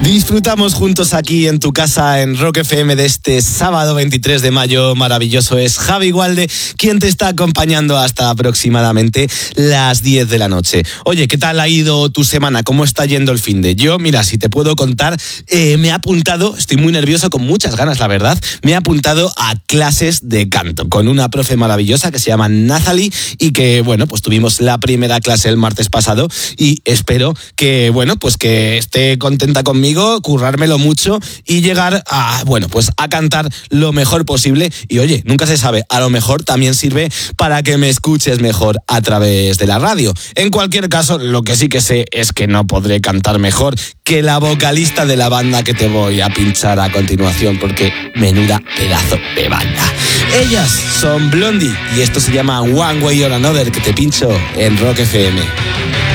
Disfrutamos juntos aquí en tu casa en Rock FM de este sábado 23 de mayo. Maravilloso. Es Javi Gualde quien te está acompañando hasta aproximadamente las 10 de la noche. Oye, ¿qué tal ha ido tu semana? ¿Cómo está yendo el finde? Yo, mira, si te puedo contar, me he apuntado, estoy muy nervioso, con muchas ganas, la verdad, me he apuntado a clases de canto con una profe maravillosa que se llama Nathalie y que, bueno, pues tuvimos la primera clase el martes pasado y espero que, bueno, pues que esté contenta conmigo, currármelo mucho y llegar a, bueno, pues a cantar lo mejor posible. Y oye, nunca se sabe, a lo mejor también sirve para que me escuches mejor a través de la radio. En cualquier caso, lo que sí que sé es que no podré cantar mejor que la vocalista de la banda que te voy a pinchar a continuación, porque menuda pedazo de banda. Ellas son Blondie y esto se llama One Way or Another, que te pincho en Rock FM.